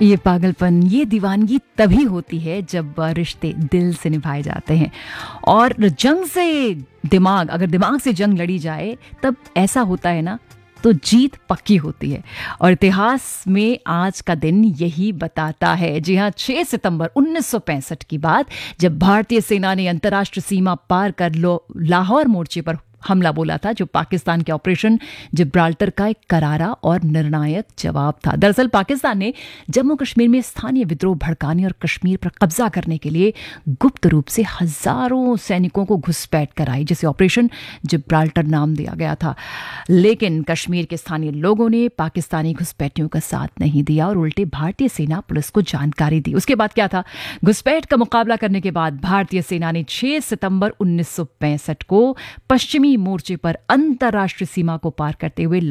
ये पागलपन, ये दीवानगी तभी होती है जब रिश्ते दिल से निभाए जाते हैं। और जंग से दिमाग, अगर दिमाग से जंग लड़ी जाए तब ऐसा होता है ना, तो जीत पक्की होती है। और इतिहास में आज का दिन यही बताता है। जी हाँ, 6 सितंबर 1965 की बात, जब भारतीय सेना ने अंतर्राष्ट्रीय सीमा पार कर लाहौर मोर्चे पर हमला बोला था, जो पाकिस्तान के ऑपरेशन जिब्राल्टर का एक करारा और निर्णायक जवाब था। दरअसल पाकिस्तान ने जम्मू कश्मीर में स्थानीय विद्रोह भड़काने और कश्मीर पर कब्जा करने के लिए गुप्त रूप से हजारों सैनिकों को घुसपैठ कराई, जिसे ऑपरेशन जिब्राल्टर नाम दिया गया था। लेकिन कश्मीर के स्थानीय लोगों ने पाकिस्तानी घुसपैठियों का साथ नहीं दिया और उल्टे भारतीय सेना पुलिस को जानकारी दी। उसके बाद क्या था? घुसपैठ का मुकाबला करने के बाद भारतीय सेना ने 6 सितंबर 1965 को पश्चिमी मोर्चे पर अंतर्राष्ट्रीय सीमा को पार करते हुए